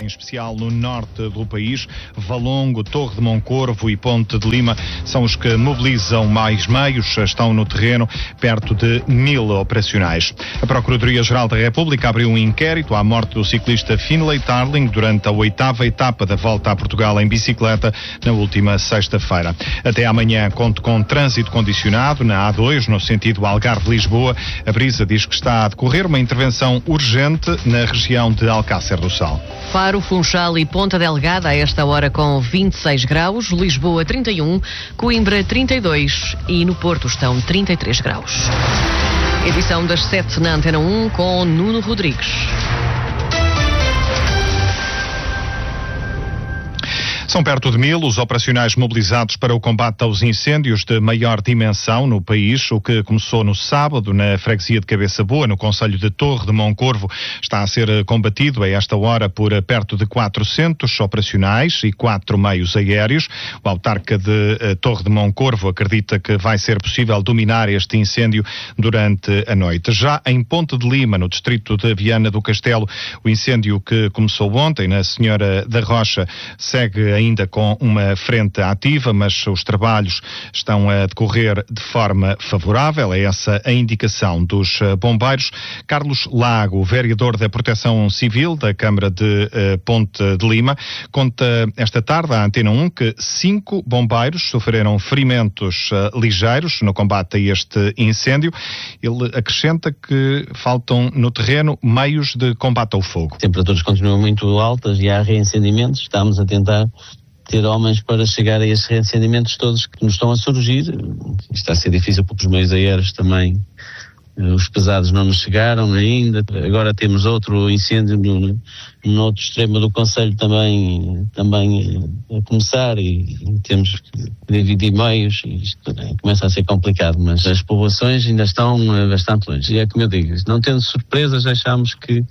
Em especial no norte do país, Valongo, Torre de Moncorvo e Ponte de Lima são os que mobilizam mais meios, estão no terreno perto de 1000 operacionais. A Procuradoria-Geral da República abriu um inquérito à morte do ciclista Finlay Tarling durante a 8ª etapa da Volta a Portugal em bicicleta na última sexta-feira. Até amanhã conto com trânsito condicionado na A2, no sentido Algarve-Lisboa. A Brisa diz que está a decorrer uma intervenção urgente na região de Alcácer do Sal. Faro, Funchal e Ponta Delgada a esta hora com 26 graus, Lisboa 31, Coimbra 32 e no Porto estão 33 graus. Edição das 7 na Antena 1 com Nuno Rodrigues. São perto de 1000 os operacionais mobilizados para o combate aos incêndios de maior dimensão no país. O que começou no sábado na freguesia de Cabeça Boa, no concelho de Torre de Moncorvo, está a ser combatido a esta hora por perto de 400 operacionais e 4 meios aéreos. O autarca de Torre de Moncorvo acredita que vai ser possível dominar este incêndio durante a noite. Já em Ponte de Lima, no distrito de Viana do Castelo, o incêndio que começou ontem na Senhora da Rocha segue ainda com uma frente ativa, mas os trabalhos estão a decorrer de forma favorável. É essa a indicação dos bombeiros. Carlos Lago, vereador da Proteção Civil da Câmara de Ponte de Lima, conta esta tarde à Antena 1 que 5 bombeiros sofreram ferimentos ligeiros no combate a este incêndio. Ele acrescenta que faltam no terreno meios de combate ao fogo. As temperaturas continuam muito altas e há reencendimentos. Estamos a tentar ter homens para chegar a esses reencendimentos todos que nos estão a surgir. Isto está a ser difícil porque os meios aéreos também, os pesados não nos chegaram ainda. Agora temos outro incêndio no outro extremo do concelho também a começar e temos que dividir meios e isto começa a ser complicado, mas as povoações ainda estão bastante longe. E é como eu digo, não tendo surpresas, achamos que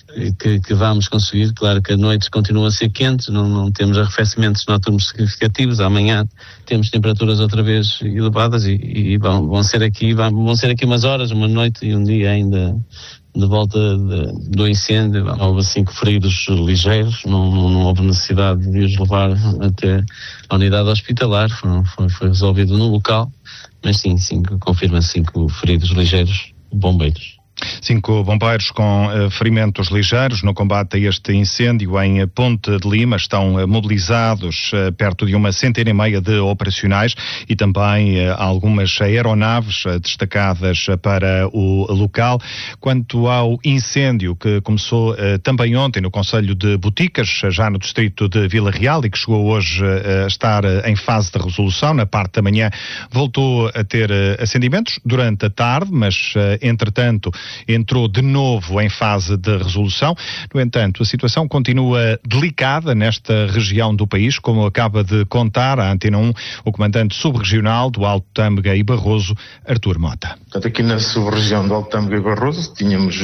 vamos conseguir. Claro que a noite continua a ser quente, não temos arrefecimentos noturnos significativos. Amanhã temos temperaturas outra vez elevadas e vão ser aqui umas horas, uma noite e um dia ainda de volta do incêndio. Houve 5 feridos ligeiros, não houve necessidade de os levar até a unidade hospitalar, foi resolvido no local, mas sim, confirma 5 feridos ligeiros, bombeiros. 5 bombeiros com ferimentos ligeiros no combate a este incêndio em Ponte de Lima estão mobilizados perto de 150 de operacionais e também algumas aeronaves destacadas para o local. Quanto ao incêndio que começou também ontem no concelho de Boticas, já no distrito de Vila Real e que chegou hoje a estar em fase de resolução, na parte da manhã voltou a ter acendimentos durante a tarde, mas entretanto entrou de novo em fase de resolução. No entanto, a situação continua delicada nesta região do país, como acaba de contar à Antena 1 o comandante subregional do Alto Tâmega e Barroso, Artur Mota. Portanto, aqui na sub-região do Alto Tâmega e Barroso temos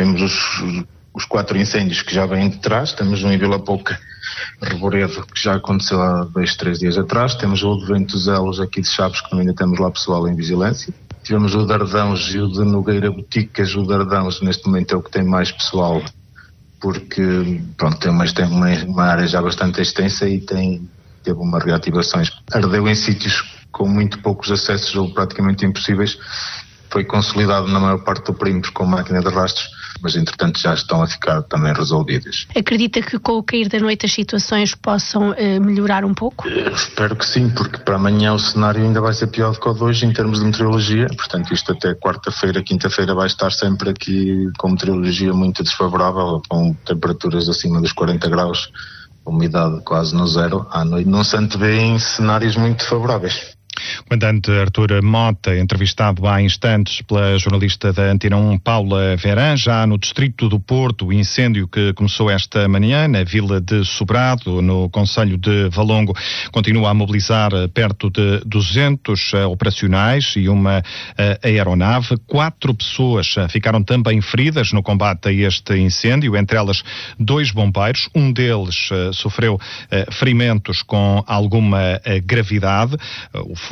os 4 incêndios que já vêm de trás. Temos um em Vila Pouca, Reboredo, que já aconteceu há 2-3 dias atrás. Temos o de Ventozelos aqui de Chaves, que ainda temos lá pessoal em vigilância. Tivemos o de Ardãos e o de Nogueira Boticas. O de Ardãos neste momento é o que tem mais pessoal, porque tem uma área já bastante extensa e teve umas reativações. Ardeu em sítios com muito poucos acessos ou praticamente impossíveis. Foi consolidado na maior parte do perímetro com máquina de rastros, mas entretanto já estão a ficar também resolvidas. Acredita que com o cair da noite as situações possam melhorar um pouco? Espero que sim, porque para amanhã o cenário ainda vai ser pior do que o de hoje em termos de meteorologia. Portanto, isto até quarta-feira, quinta-feira vai estar sempre aqui com meteorologia muito desfavorável, com temperaturas acima dos 40 graus, umidade quase no zero. À noite não se antevêem cenários muito favoráveis. Comandante Artur Mota, entrevistado há instantes pela jornalista da Antena 1, Paula Verã. Já no distrito do Porto, o incêndio que começou esta manhã na vila de Sobrado, no concelho de Valongo, continua a mobilizar perto de 200 operacionais e uma aeronave. 4 pessoas ficaram também feridas no combate a este incêndio, entre elas 2 bombeiros. Um deles sofreu ferimentos com alguma gravidade. O fogo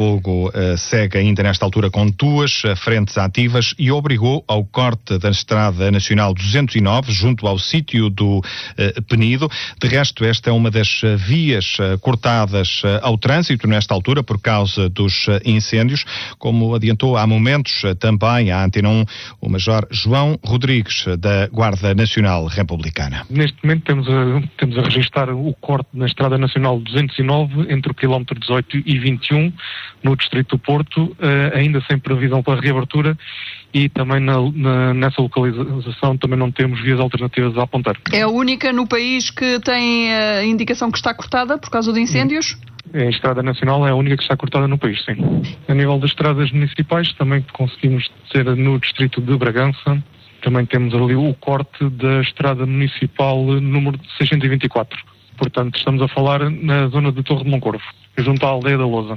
fogo segue ainda nesta altura com 2 frentes ativas e obrigou ao corte da Estrada Nacional 209 junto ao sítio do Penido. De resto, esta é uma das vias cortadas ao trânsito nesta altura por causa dos incêndios, como adiantou há momentos também à Antena 1 o Major João Rodrigues, da Guarda Nacional Republicana. Neste momento temos a registrar o corte na Estrada Nacional 209 entre o quilómetro 18 e 21 no Distrito do Porto, ainda sem previsão para reabertura, e também nessa localização também não temos vias alternativas a apontar. É a única no país que tem a indicação que está cortada por causa de incêndios? A Estrada Nacional é a única que está cortada no país, sim. A nível das estradas municipais também conseguimos ser no Distrito de Bragança. Também temos ali o corte da Estrada Municipal número 624. Portanto, estamos a falar na zona de Torre de Moncorvo, junto à aldeia da Lousa.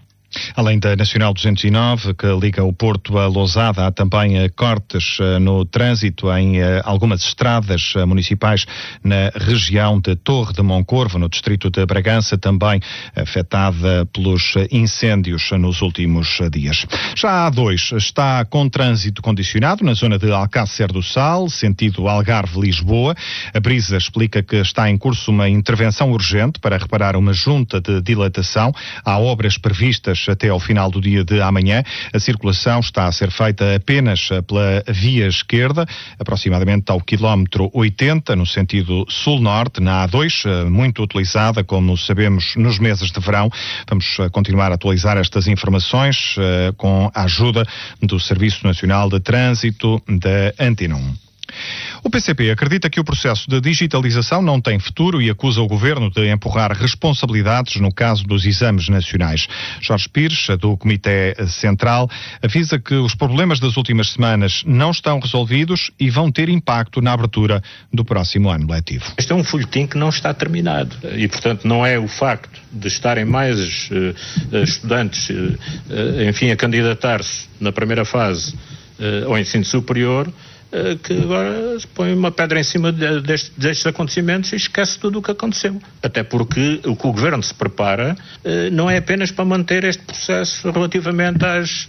Além da Nacional 209, que liga o Porto a Lousada, há também cortes no trânsito em algumas estradas municipais na região de Torre de Moncorvo, no distrito de Bragança, também afetada pelos incêndios nos últimos dias. Já a A2 está com trânsito condicionado na zona de Alcácer do Sal, sentido Algarve-Lisboa. A Brisa explica que está em curso uma intervenção urgente para reparar uma junta de dilatação. Há obras previstas até ao final do dia de amanhã. A circulação está a ser feita apenas pela via esquerda, aproximadamente ao quilómetro 80, no sentido sul-norte, na A2, muito utilizada, como sabemos, nos meses de verão. Vamos continuar a atualizar estas informações com a ajuda do Serviço Nacional de Trânsito da Antena 1. O PCP acredita que o processo de digitalização não tem futuro e acusa o Governo de empurrar responsabilidades no caso dos exames nacionais. Jorge Pires, do Comitê Central, avisa que os problemas das últimas semanas não estão resolvidos e vão ter impacto na abertura do próximo ano letivo. Este é um folhetim que não está terminado e, portanto, não é o facto de estarem mais estudantes, enfim, a candidatar-se na primeira fase ao ensino superior, que agora se põe uma pedra em cima destes acontecimentos e esquece tudo o que aconteceu. Até porque o que o Governo se prepara não é apenas para manter este processo relativamente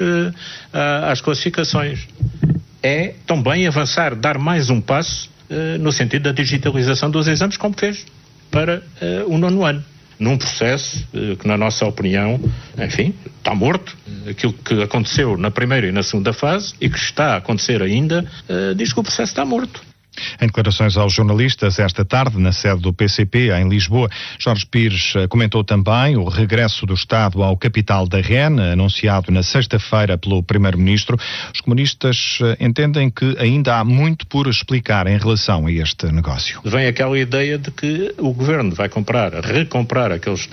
às classificações. É também avançar, dar mais um passo no sentido da digitalização dos exames, como fez para o 9º ano. Num processo que, na nossa opinião, enfim, está morto. Aquilo que aconteceu na primeira e na segunda fase e que está a acontecer ainda, diz que o processo está morto. Em declarações aos jornalistas esta tarde, na sede do PCP, em Lisboa, Jorge Pires comentou também o regresso do Estado ao capital da REN, anunciado na sexta-feira pelo Primeiro-Ministro. Os comunistas entendem que ainda há muito por explicar em relação a este negócio. Vem aquela ideia de que o Governo vai recomprar aqueles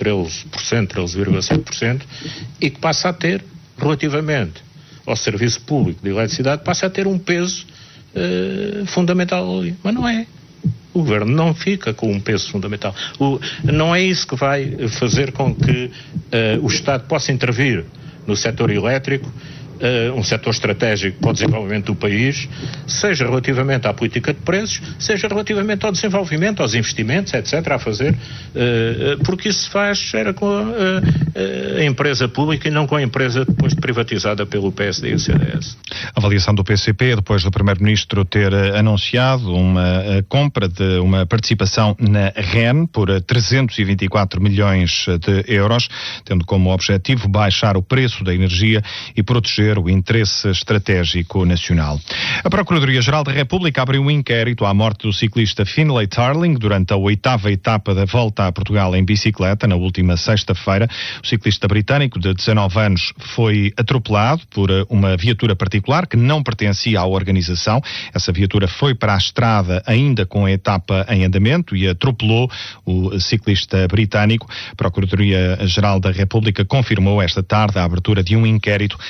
13,7% e que passa a ter, relativamente ao serviço público de eletricidade, passa a ter um peso fundamental ali, mas não é. O Governo não fica com um peso fundamental. Não é isso que vai fazer com que o Estado possa intervir no setor elétrico, um setor estratégico para o desenvolvimento do país, seja relativamente à política de preços, seja relativamente ao desenvolvimento, aos investimentos, etc., a fazer, porque isso se faz era com a empresa pública e não com a empresa depois privatizada pelo PSD e o CDS. A avaliação do PCP, depois do Primeiro-Ministro ter anunciado uma compra de uma participação na REN por 324 milhões de euros, tendo como objetivo baixar o preço da energia e proteger o interesse estratégico nacional. A Procuradoria-Geral da República abriu um inquérito à morte do ciclista Finlay Tarling durante a 8ª etapa da Volta a Portugal em bicicleta, na última sexta-feira. O ciclista britânico de 19 anos foi atropelado por uma viatura particular que não pertencia à organização. Essa viatura foi para a estrada ainda com a etapa em andamento e atropelou o ciclista britânico. A Procuradoria-Geral da República confirmou esta tarde a abertura de um inquérito relativo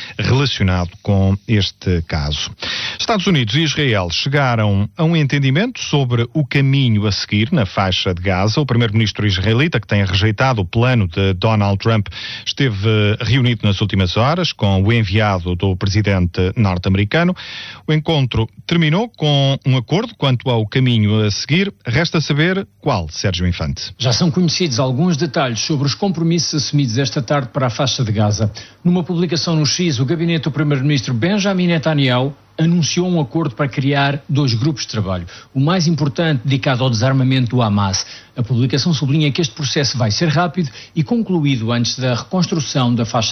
relacionado com este caso. Estados Unidos e Israel chegaram a um entendimento sobre o caminho a seguir na faixa de Gaza. O primeiro-ministro israelita, que tem rejeitado o plano de Donald Trump, esteve reunido nas últimas horas com o enviado do presidente norte-americano. O encontro terminou com um acordo quanto ao caminho a seguir. Resta saber qual, Sérgio Infante. Já são conhecidos alguns detalhes sobre os compromissos assumidos esta tarde para a faixa de Gaza. Numa publicação no X, o gabinete do primeiro-ministro Benjamin Netanyahu anunciou um acordo para criar 2 grupos de trabalho. O mais importante dedicado ao desarmamento do Hamas. A publicação sublinha que este processo vai ser rápido e concluído antes da reconstrução da faixa